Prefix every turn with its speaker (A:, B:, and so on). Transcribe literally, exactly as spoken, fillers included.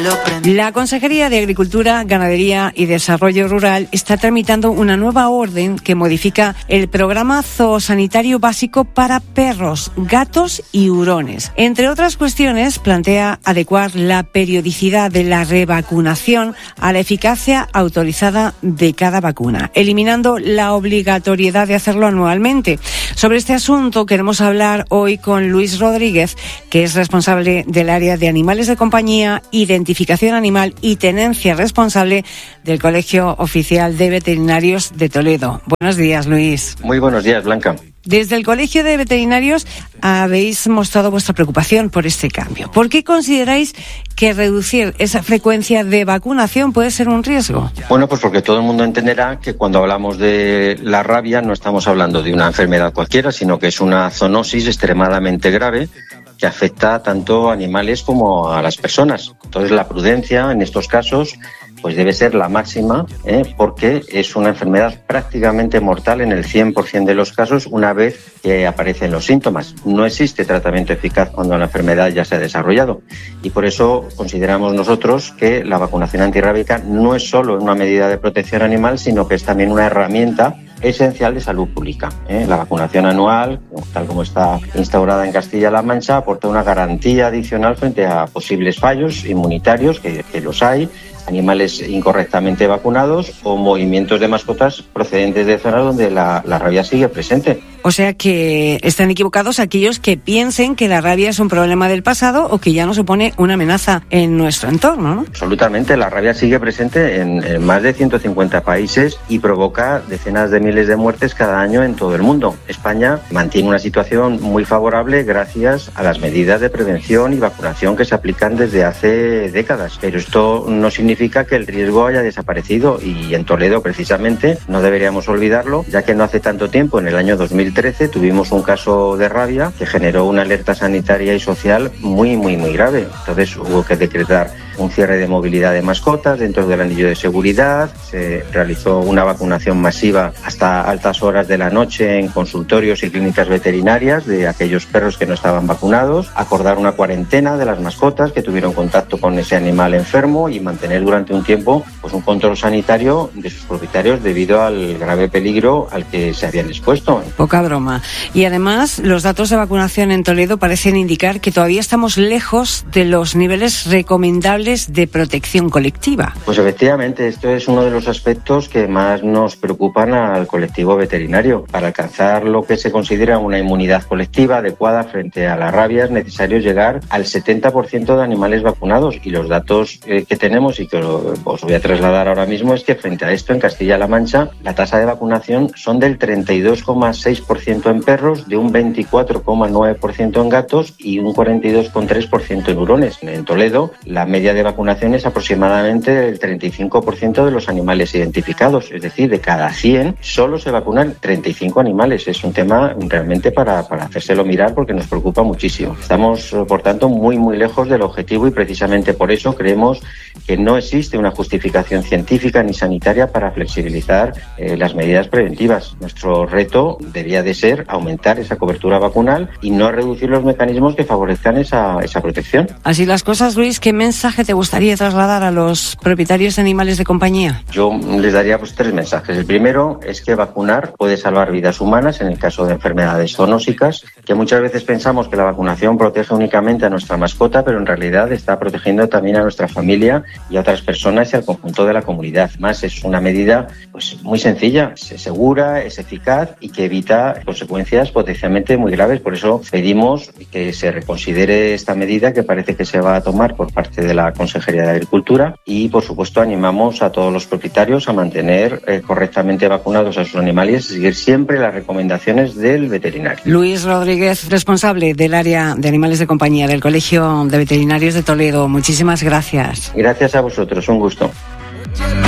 A: La Consejería de Agricultura, Ganadería y Desarrollo Rural está tramitando una nueva orden que modifica el programa zoosanitario básico para perros, gatos y hurones. Entre otras cuestiones, plantea adecuar la periodicidad de la revacunación a la eficacia autorizada de cada vacuna, eliminando la obligatoriedad de hacerlo anualmente. Sobre este asunto queremos hablar hoy con Luis Rodríguez, que es responsable del área de animales de compañía, identificación animal y tenencia responsable del Colegio Oficial de Veterinarios de Toledo. Buenos días, Luis.
B: Muy buenos días, Blanca.
A: Desde el Colegio de Veterinarios habéis mostrado vuestra preocupación por este cambio. ¿Por qué consideráis que reducir esa frecuencia de vacunación puede ser un riesgo?
B: Bueno, pues porque todo el mundo entenderá que cuando hablamos de la rabia no estamos hablando de una enfermedad cualquiera, sino que es una zoonosis extremadamente grave que afecta tanto a animales como a las personas. Entonces, la prudencia en estos casos pues debe ser la máxima, ¿eh? porque es una enfermedad prácticamente mortal en el cien por ciento de los casos una vez que aparecen los síntomas. No existe tratamiento eficaz cuando la enfermedad ya se ha desarrollado y por eso consideramos nosotros que la vacunación antirrábica no es solo una medida de protección animal, sino que es también una herramienta esencial de salud pública. ¿eh? La vacunación anual, tal como está instaurada en Castilla-La Mancha, aporta una garantía adicional frente a posibles fallos inmunitarios, que, que los hay, animales incorrectamente vacunados o movimientos de mascotas procedentes de zonas donde la, la rabia sigue presente.
A: O sea que están equivocados aquellos que piensen que la rabia es un problema del pasado o que ya no supone una amenaza en nuestro entorno, ¿no?
B: Absolutamente, la rabia sigue presente en, en más de ciento cincuenta países y provoca decenas de miles de muertes cada año en todo el mundo. España mantiene una situación muy favorable gracias a las medidas de prevención y vacunación que se aplican desde hace décadas, pero esto no significa que el riesgo haya desaparecido y en Toledo precisamente no deberíamos olvidarlo, ya que no hace tanto tiempo, en el año dos mil trece, tuvimos un caso de rabia que generó una alerta sanitaria y social muy, muy, muy grave. Entonces hubo que decretar un cierre de movilidad de mascotas dentro del anillo de seguridad, se realizó una vacunación masiva hasta altas horas de la noche en consultorios y clínicas veterinarias de aquellos perros que no estaban vacunados, acordar una cuarentena de las mascotas que tuvieron contacto con ese animal enfermo y mantener durante un tiempo pues un control sanitario de sus propietarios debido al grave peligro al que se habían expuesto.
A: Poca broma. Y además, los datos de vacunación en Toledo parecen indicar que todavía estamos lejos de los niveles recomendables de protección colectiva.
B: Pues efectivamente, esto es uno de los aspectos que más nos preocupan al colectivo veterinario. Para alcanzar lo que se considera una inmunidad colectiva adecuada frente a la rabia es necesario llegar al setenta por ciento de animales vacunados y los datos eh, que tenemos y que os voy a trasladar ahora mismo es que frente a esto en Castilla-La Mancha la tasa de vacunación son del treinta y dos coma seis por ciento en perros, de un veinticuatro coma nueve por ciento en gatos y un cuarenta y dos coma tres por ciento en hurones. En Toledo la media de vacunación es aproximadamente el treinta y cinco por ciento de los animales identificados, es decir, de cada cien solo se vacunan treinta y cinco animales. Es un tema realmente para, para hacérselo mirar porque nos preocupa muchísimo. Estamos, por tanto, muy muy lejos del objetivo y precisamente por eso creemos que no existe una justificación científica ni sanitaria para flexibilizar eh, las medidas preventivas. Nuestro reto debería de ser aumentar esa cobertura vacunal y no reducir los mecanismos que favorezcan esa, esa protección.
A: Así las cosas, Luis, ¿qué mensaje te gustaría trasladar a los propietarios de animales de compañía?
B: Yo les daría pues tres mensajes. El primero es que vacunar puede salvar vidas humanas en el caso de enfermedades zoonósicas, que muchas veces pensamos que la vacunación protege únicamente a nuestra mascota, pero en realidad está protegiendo también a nuestra familia y a otras personas y al conjunto de la comunidad. Más es una medida pues muy sencilla, es segura, es eficaz y que evita consecuencias potencialmente muy graves. Por eso pedimos que se reconsidere esta medida que parece que se va a tomar por parte de la Consejería de Agricultura y, por supuesto, animamos a todos los propietarios a mantener eh, correctamente vacunados a sus animales y seguir siempre las recomendaciones del veterinario.
A: Luis Rodríguez, responsable del área de animales de compañía del Colegio de Veterinarios de Toledo. Muchísimas gracias.
B: Gracias a vosotros, un gusto.